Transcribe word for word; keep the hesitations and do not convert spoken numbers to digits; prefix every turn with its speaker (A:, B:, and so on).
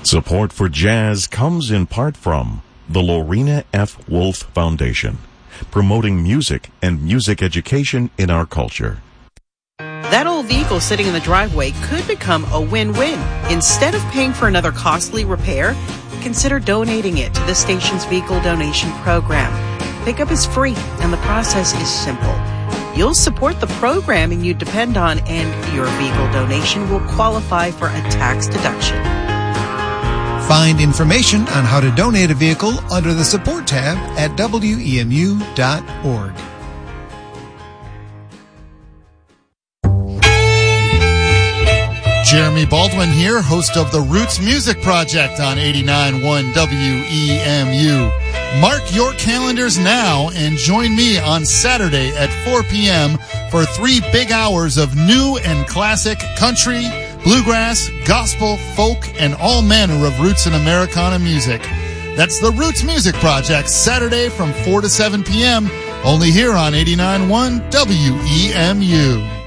A: Support for jazz comes in part from the Lorena F. Wolf Foundation, promoting music and music education in our culture.
B: That old vehicle sitting in the driveway could become a win-win. Instead of paying for another costly repair, consider donating it to the station's vehicle donation program. Pickup is free and the process is simple. You'll support the programming you depend on, and your vehicle donation will qualify for a tax deduction.
C: Find information on how to donate a vehicle under the support tab at W E M U dot org.
D: Jeremy Baldwin here, host of the Roots Music Project on eighty-nine point one W E M U. Mark your calendars now and join me on Saturday at four p.m. for three big hours of new and classic country, bluegrass, gospel, folk, and all manner of roots and Americana music. That's the Roots Music Project, Saturday from four to seven p.m., only here on eighty-nine point one W E M U.